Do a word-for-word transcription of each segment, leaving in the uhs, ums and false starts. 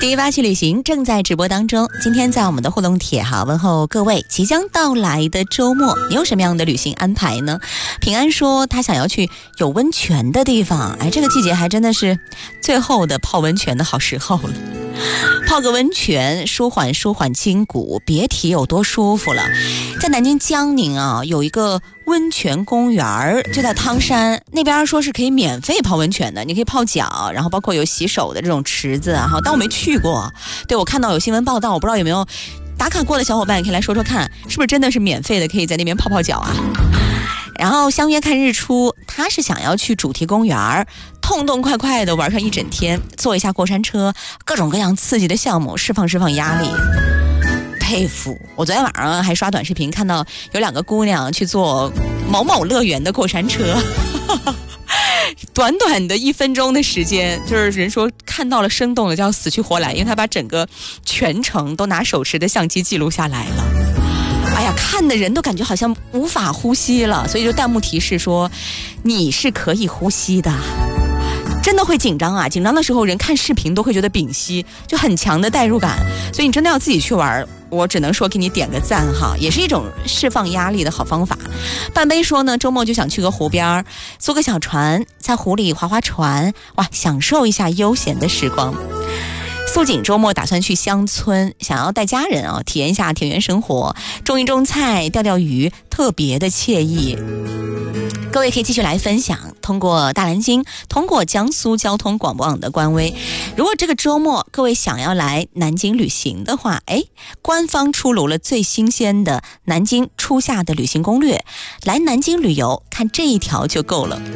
第一八去旅行正在直播当中，今天在我们的互动帖哈，问候各位即将到来的周末，你有什么样的旅行安排呢？平安说他想要去有温泉的地方，哎，这个季节还真的是最后的泡温泉的好时候了。泡个温泉，舒缓舒缓筋骨，别提有多舒服了。在南京江宁啊，有一个温泉公园，就在汤山那边，说是可以免费泡温泉的，你可以泡脚，然后包括有洗手的这种池子啊，但我没去过。对，我看到有新闻报道，我不知道有没有打卡过的小伙伴可以来说说看，是不是真的是免费的，可以在那边泡泡脚啊。然后相约看日出，他是想要去主题公园痛痛快快的玩上一整天，坐一下过山车，各种各样刺激的项目，释放释放压力。佩服！我昨天晚上还刷短视频，看到有两个姑娘去坐某某乐园的过山车，短短的一分钟的时间，就是人说看到了生动的叫死去活来，因为他把整个全程都拿手持的相机记录下来了。哎呀，看的人都感觉好像无法呼吸了，所以就弹幕提示说你是可以呼吸的。真的会紧张啊，紧张的时候人看视频都会觉得屏息，就很强的代入感，所以你真的要自己去玩，我只能说给你点个赞哈，也是一种释放压力的好方法。半杯说呢，周末就想去个湖边，租个小船，在湖里划划船，哇，享受一下悠闲的时光。素锦周末打算去乡村，想要带家人啊体验一下田园生活，种一种菜，钓钓鱼，特别的惬意。各位可以继续来分享，通过大蓝鲸，通过江苏交通广播网的官微。如果这个周末各位想要来南京旅行的话，哎，官方出炉了最新鲜的南京初夏的旅行攻略，来南京旅游看这一条就够了。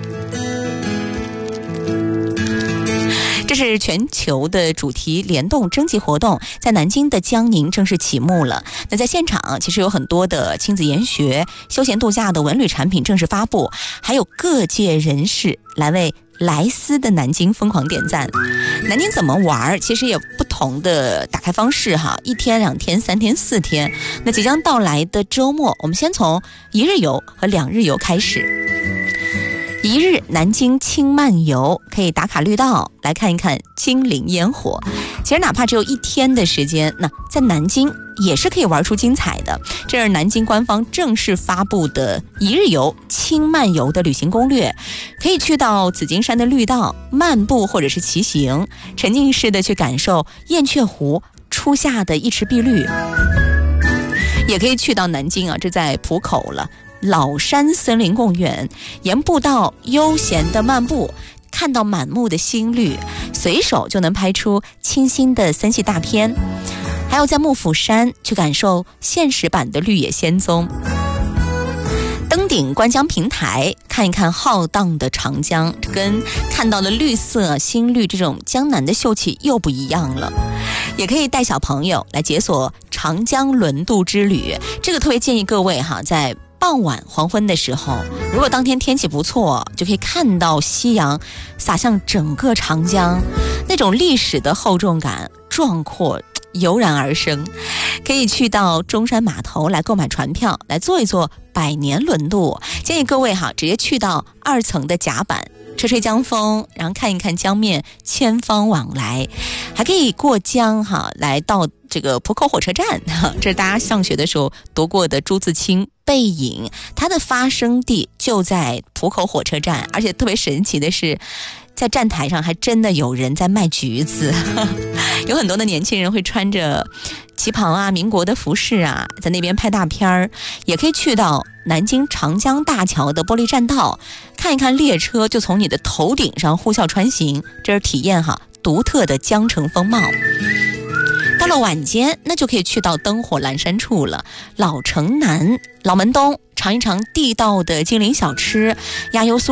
这是全球的主题联动征集活动，在南京的江宁正式启幕了。那在现场其实有很多的亲子研学、休闲度假的文旅产品正式发布，还有各界人士来为莱斯的南京疯狂点赞。南京怎么玩其实也不同的打开方式哈，一天、两天、三天、四天。那即将到来的周末，我们先从一日游和两日游开始。一日南京轻慢游，可以打卡绿道来看一看金陵烟火。其实哪怕只有一天的时间，那在南京也是可以玩出精彩的。这是南京官方正式发布的一日游轻慢游的旅行攻略，可以去到紫金山的绿道漫步或者是骑行，沉浸式的去感受燕雀湖初夏的一池碧绿。也可以去到南京啊，这在浦口了，老山森林公园，沿步道悠闲的漫步，看到满目的新绿，随手就能拍出清新的森系大片。还有在幕府山去感受现实版的绿野仙踪，登顶观江平台看一看浩荡的长江，跟看到的绿色新绿这种江南的秀气又不一样了。也可以带小朋友来解锁长江轮渡之旅，这个特别建议各位哈，在傍晚黄昏的时候，如果当天天气不错，就可以看到夕阳洒向整个长江，那种历史的厚重感壮阔油然而生。可以去到中山码头来购买船票，来坐一坐百年轮渡。建议各位哈，直接去到二层的甲板，吹吹江风，然后看一看江面千方往来。还可以过江哈，来到这个浦口火车站，这是大家上学的时候读过的朱自清背影，它的发生地就在浦口火车站。而且特别神奇的是，在站台上还真的有人在卖橘子，有很多的年轻人会穿着旗袍啊、民国的服饰啊，在那边拍大片儿。也可以去到南京长江大桥的玻璃栈道，看一看列车就从你的头顶上呼啸穿行，这是体验哈独特的江城风貌。到了晚间，那就可以去到灯火阑珊处了，老城南、老门东，尝一尝地道的金陵小吃，鸭油酥